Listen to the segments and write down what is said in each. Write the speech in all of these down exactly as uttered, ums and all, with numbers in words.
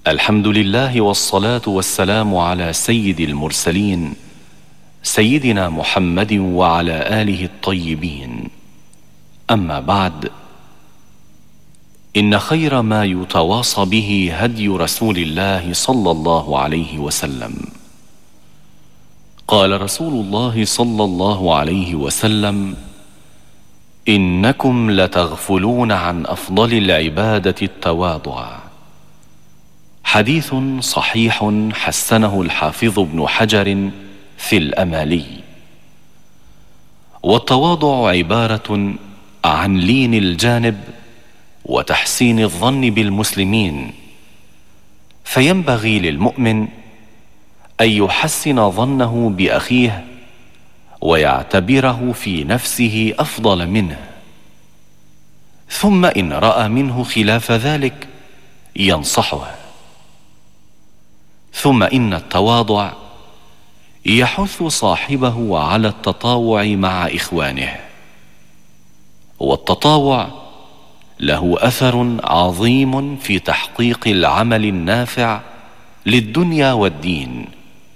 الحمد لله والصلاة والسلام على سيد المرسلين سيدنا محمد وعلى آله الطيبين. أما بعد، إن خير ما يتواصى به هدي رسول الله صلى الله عليه وسلم. قال رسول الله صلى الله عليه وسلم: إنكم لتغفلون عن أفضل العبادة التواضع. حديث صحيح حسنه الحافظ ابن حجر في الأمالي. والتواضع عبارة عن لين الجانب وتحسين الظن بالمسلمين، فينبغي للمؤمن أن يحسن ظنه بأخيه ويعتبره في نفسه أفضل منه، ثم إن رأى منه خلاف ذلك ينصحه. ثم إن التواضع يحث صاحبه على التطاوع مع إخوانه، والتطاوع له أثر عظيم في تحقيق العمل النافع للدنيا والدين.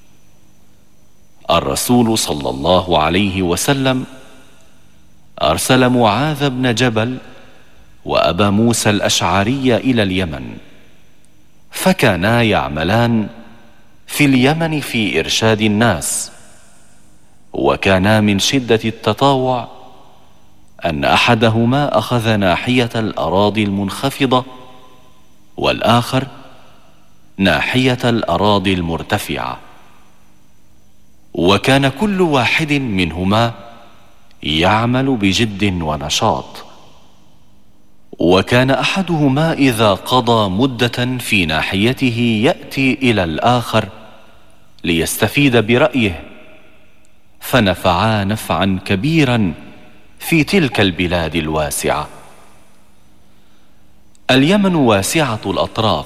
الرسول صلى الله عليه وسلم أرسل معاذ بن جبل وأبا موسى الأشعري إلى اليمن، فكانا يعملان في اليمن في إرشاد الناس، وكانا من شدة التطاوع أن أحدهما أخذ ناحية الأراضي المنخفضة والآخر ناحية الأراضي المرتفعة، وكان كل واحد منهما يعمل بجد ونشاط. وكان أحدهما إذا قضى مدة في ناحيته يأتي إلى الآخر ليستفيد برأيه، فنفعا نفعا كبيرا في تلك البلاد الواسعة. اليمن واسعة الأطراف،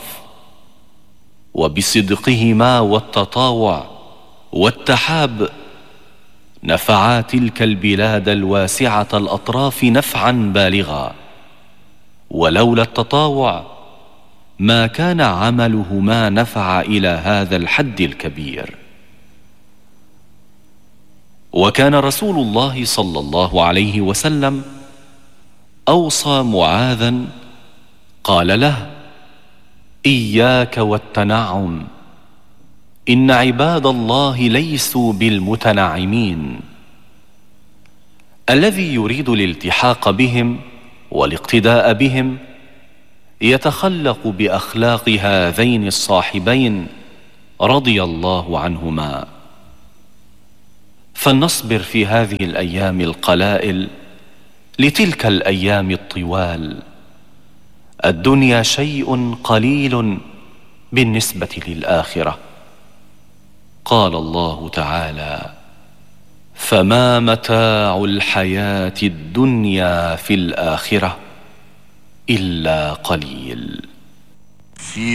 وبصدقهما والتطاوع والتحاب نفعا تلك البلاد الواسعة الأطراف نفعا بالغا، ولولا التطاوع ما كان عملهما نفع إلى هذا الحد الكبير. وكان رسول الله صلى الله عليه وسلم أوصى معاذا، قال له: إياك والتنعم، إن عباد الله ليسوا بالمتنعمين. الذي يريد الالتحاق بهم والاقتداء بهم يتخلق بأخلاق هذين الصاحبين رضي الله عنهما. فلنصبر في هذه الأيام القلائل لتلك الأيام الطوال. الدنيا شيء قليل بالنسبة للآخرة. قال الله تعالى: فما متاع الحياة الدنيا في الآخرة إلا قليل.